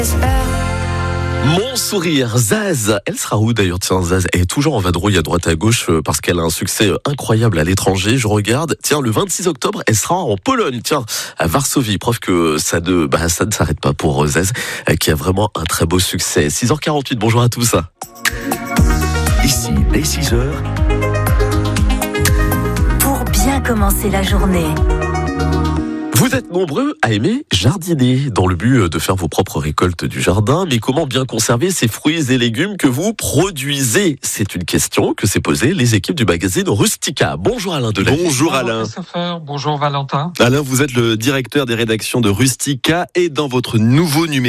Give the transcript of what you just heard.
Mon sourire, Zaz, elle sera où d'ailleurs? Tiens, Zaz, elle est toujours en vadrouille à droite à gauche parce qu'elle a un succès incroyable à l'étranger. Je regarde, tiens, le 26 octobre, elle sera en Pologne, tiens, à Varsovie. Preuve que ça ne s'arrête pas pour Zaz, qui a vraiment un très beau succès. 6h48, bonjour à tous. Ici, dès 6h. Pour bien commencer la journée. Vous êtes nombreux à aimer jardiner dans le but de faire vos propres récoltes du jardin. Mais comment bien conserver ces fruits et légumes que vous produisez? C'est une question que s'est posée les équipes du magazine Rustica. Bonjour Alain Delay. Bonjour Alain. Bonjour Valentin. Alain, vous êtes le directeur des rédactions de Rustica et dans votre nouveau numéro